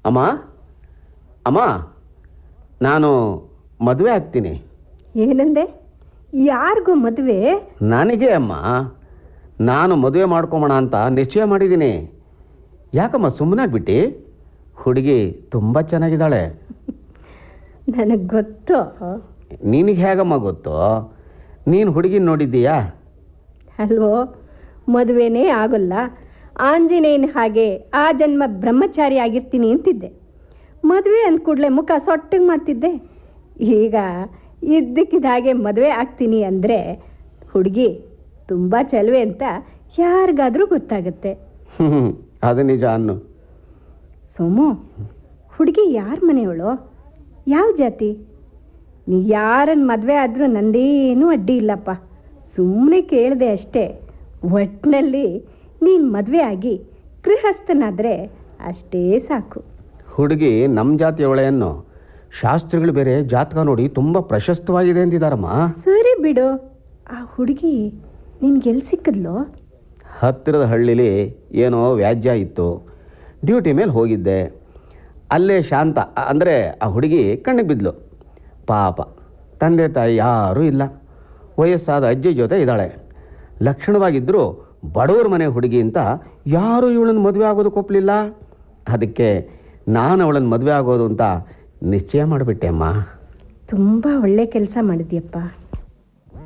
ಅಮ್ಮ ಅಮ್ಮ, ನಾನು ಮದುವೆ ಆಗ್ತೀನಿ. ಏನಂದೆ? ಯಾರಿಗೂ ಮದುವೆ? ನನಗೆ ಅಮ್ಮ. ನಾನು ಮದುವೆ ಮಾಡ್ಕೊಂಬೋಣ ಅಂತ ನಿಶ್ಚಯ ಮಾಡಿದ್ದೀನಿ. ಯಾಕಮ್ಮ ಸುಮ್ಮನಾಗ್ಬಿಟ್ಟು? ಹುಡುಗಿ ತುಂಬ ಚೆನ್ನಾಗಿದ್ದಾಳೆ. ನನಗೆ ಗೊತ್ತು. ನಿನಗೆ ಹೇಗಮ್ಮ ಗೊತ್ತು? ನೀನು ಹುಡುಗಿನ ನೋಡಿದ್ದೀಯಾ? ಅಲ್ವೋ, ಮದುವೆನೇ ಆಗೋಲ್ಲ. ಆಂಜನೇಯನ ಹಾಗೆ ಆ ಜನ್ಮ ಬ್ರಹ್ಮಚಾರಿ ಆಗಿರ್ತೀನಿ ಅಂತಿದ್ದೆ. ಮದುವೆ ಅಂದ ಕೂಡಲೇ ಮುಖ ಸೊಟ್ಟಿಗೆ ಮಾಡ್ತಿದ್ದೆ. ಈಗ ಇದ್ದಕ್ಕಿದ್ದ ಹಾಗೆ ಮದುವೆ ಆಗ್ತೀನಿ ಅಂದರೆ ಹುಡುಗಿ ತುಂಬ ಚಲುವೆ ಅಂತ ಯಾರಿಗಾದರೂ ಗೊತ್ತಾಗುತ್ತೆ. ಅದು ನಿಜ ಅನ್ನು. ಸೋಮು, ಹುಡುಗಿ ಯಾರ ಮನೆಯವಳು? ಯಾವ ಜಾತಿ? ನೀ ಯಾರನ್ನು ಮದುವೆ ಆದರೂ ನಂದೇನೂ ಅಡ್ಡಿ ಇಲ್ಲಪ್ಪ. ಸುಮ್ಮನೆ ಕೇಳಿದೆ ಅಷ್ಟೇ. ಒಟ್ಟಿನಲ್ಲಿ ನೀನು ಮದುವೆ ಆಗಿ ಗೃಹಸ್ಥನಾದರೆ ಅಷ್ಟೇ ಸಾಕು. ಹುಡುಗಿ ನಮ್ಮ ಜಾತಿಯವಳೆಯನ್ನು ಶಾಸ್ತ್ರಿಗಳು ಬೇರೆ ಜಾತಕ ನೋಡಿ ತುಂಬ ಪ್ರಶಸ್ತವಾಗಿದೆ ಅಂತಿದ್ದಾರಮ್ಮ. ಸರಿ ಬಿಡು. ಆ ಹುಡುಗಿ ನಿನ್ಗೆಲ್ಲಿ ಸಿಕ್ಕಿದ್ಲು? ಹತ್ತಿರದ ಹಳ್ಳಿಲಿ ಏನೋ ವ್ಯಾಜ್ಯ ಇತ್ತು. ಡ್ಯೂಟಿ ಮೇಲೆ ಹೋಗಿದ್ದೆ. ಅಲ್ಲೇ ಶಾಂತ ಅಂದರೆ ಆ ಹುಡುಗಿ ಕಣ್ಣಿಗೆ ಬಿದ್ಲು. ಪಾಪ, ತಂದೆ ತಾಯಿ ಯಾರೂ ಇಲ್ಲ. ವಯಸ್ಸಾದ ಅಜ್ಜಿ ಜೊತೆ ಇದ್ದಾಳೆ. ಲಕ್ಷಣವಾಗಿದ್ದರೂ ಬಡವ್ರ ಮನೆ ಹುಡುಗಿ ಅಂತ ಯಾರೂ ಇವಳನ್ನು ಮದುವೆ ಆಗೋದಕ್ಕೆ ಒಪ್ಪಲಿಲ್ಲ. ಅದಕ್ಕೆ ನಾನು ಅವಳನ್ನು ಮದುವೆ ಆಗೋದು ಅಂತ ನಿಶ್ಚಯ ಮಾಡಿಬಿಟ್ಟೆ ಅಮ್ಮ. ತುಂಬ ಒಳ್ಳೆ ಕೆಲಸ ಮಾಡಿದ್ಯಪ್ಪ.